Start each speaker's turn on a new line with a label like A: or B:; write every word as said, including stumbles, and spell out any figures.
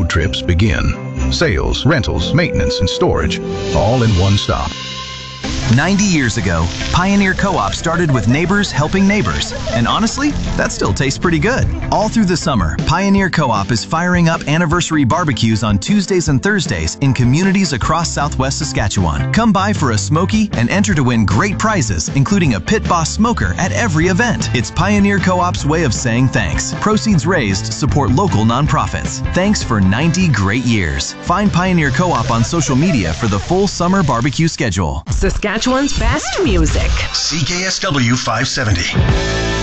A: trips begin. Sales, rentals, maintenance, and storage, all in one stop.
B: ninety years ago, Pioneer Co-op started with neighbors helping neighbors. And honestly, that still tastes pretty good. All through the summer, Pioneer Co-op is firing up anniversary barbecues on Tuesdays and Thursdays in communities across southwest Saskatchewan. Come by for a smoky and enter to win great prizes, including a Pit Boss smoker at every event. It's Pioneer Co-op's way of saying thanks. Proceeds raised support local nonprofits. Thanks for ninety great years. Find Pioneer Co-op on social media for the full summer barbecue schedule.
C: Saskatchewan's best music.
D: C K S W five seventy.